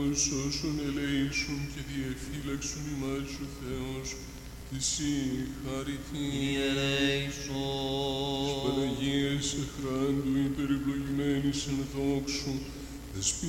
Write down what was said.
Όσων ελέησουν και διεφύλαξουν ημάς ο Θεός, εσύ χαριτή. Ελέησον. Της Παναγίας Αχράντου υπερευλογημένης εν δόξου,